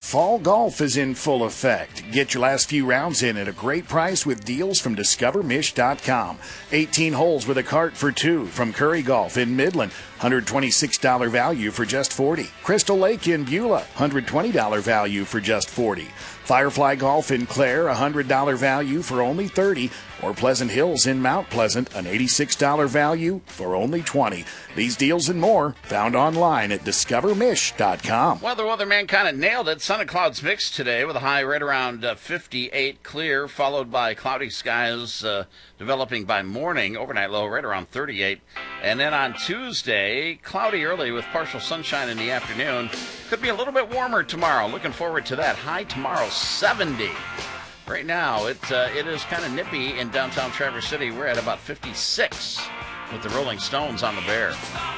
Fall golf is in full effect. Get your last few rounds in at a great price with deals from DiscoverMish.com. 18 holes with a cart for two from Curry Golf in Midland. $126 value for just $40. Crystal Lake in Beulah, $120 value for just $40. Firefly Golf in Clare, $100 value for only $30. Or Pleasant Hills in Mount Pleasant, an $86 value for only $20. These deals and more found online at DiscoverMish.com. Well, the weatherman kind of nailed it. Sun and clouds mixed today with a high right around 58 clear, followed by cloudy skies developing by morning. Overnight low right around 38. And then on Tuesday, cloudy early with partial sunshine in the afternoon. Could be a little bit warmer tomorrow. Looking forward to that. High tomorrow, 70. Right now, it is kind of nippy in downtown Traverse City. We're at about 56 with the Rolling Stones on the Bear.